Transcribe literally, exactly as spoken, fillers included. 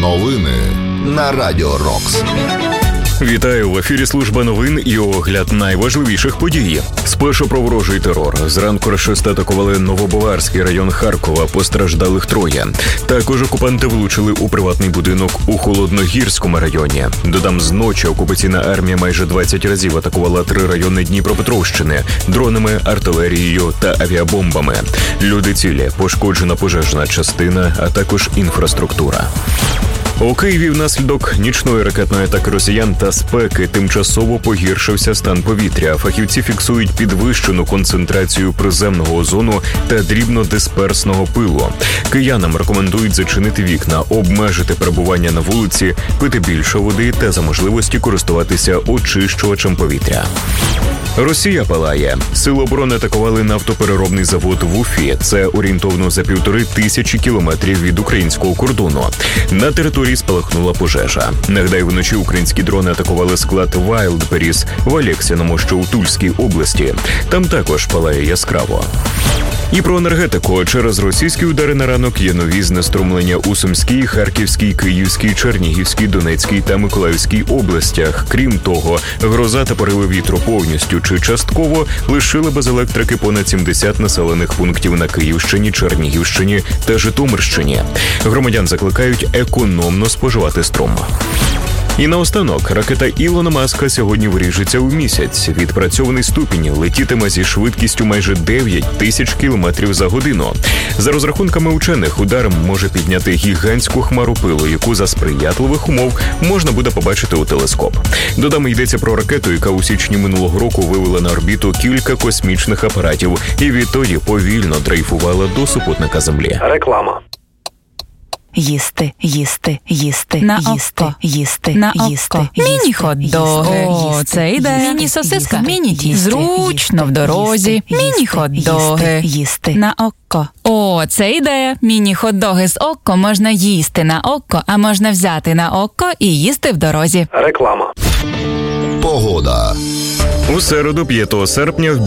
Новини на Радіо Рокс. Вітаю! В ефірі служба новин і огляд найважливіших подій. Спершу про ворожий терор. Зранку рашисти атакували Новобаварський район Харкова, постраждалих троє. Також окупанти влучили у приватний будинок у Холодногірському районі. Додам, зночі окупаційна армія майже двадцять разів атакувала три райони Дніпропетровщини дронами, артилерією та авіабомбами. Люди цілі, пошкоджена пожежна частина, а також інфраструктура. У Києві внаслідок нічної ракетної атаки росіян та спеки тимчасово погіршився стан повітря. Фахівці фіксують підвищену концентрацію приземного озону та дрібнодисперсного пилу. Киянам рекомендують зачинити вікна, обмежити перебування на вулиці, пити більше води та за можливості користуватися очищувачем повітря. Росія палає. Сили оборони атакували нафтопереробний завод в Уфі. Це орієнтовно за півтори тисячі кілометрів від українського кордону. На території спалахнула пожежа. Нагадаю, вночі українські дрони атакували склад Wildberries в Алексіному, що у Тульській області. Там також палає яскраво. І про енергетику. Через російські удари на ранок є нові знеструмлення у Сумській, Харківській, Київській, Чернігівській, Донецькій та Миколаївській областях. Крім того, гроза та пориви вітру повністю чи частково лишили без електрики понад сімдесят населених пунктів на Київщині, Чернігівщині та Житомирщині. Громадян закликають економно споживати струм. І наостанок, ракета Ілона Маска сьогодні вріжеться у місяць. Відпрацьований ступінь летітиме зі швидкістю майже дев'ять тисяч кілометрів за годину. За розрахунками учених, удар може підняти гігантську хмару пилу, яку за сприятливих умов можна буде побачити у телескоп. Додам, йдеться про ракету, яка у січні минулого року вивела на орбіту кілька космічних апаратів і відтоді повільно дрейфувала до супутника Землі. Реклама. Їсти, їсти, їсти, на їсти, око, їсти, на їсти, око. Міні-хот-доги. О, це йде. Міні-сосиска. Міні-тісти. Зручно в дорозі. Міні-хот-доги. Їсти. На око. О, це ідея. Міні-хот-доги з око можна їсти на око, а можна взяти на око і їсти в дорозі. Реклама. Погода. У середу, п'ятого серпня, в